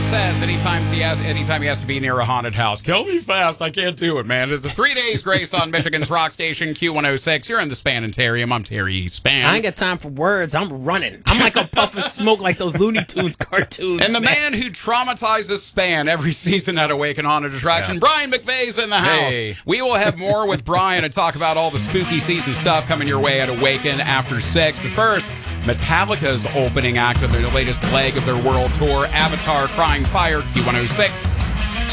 says anytime he has to be near a haunted house. Kill me fast. I can't do it, man. It's the 3 days grace on Michigan's rock station, Q106. You're in the Spanitarium. I'm Terry Span. I ain't got time for words. I'm running. I'm like a puff of smoke like those Looney Tunes cartoons. And the man who traumatizes Span every season at Awaken Haunted Attraction, Brian McVeigh's in the house. Hey. We will have more with Brian and talk about all the spooky season stuff coming your way at Awaken after 6. But first, Metallica's opening act of their latest leg of their world tour, Avatar Crying Fire, Q106.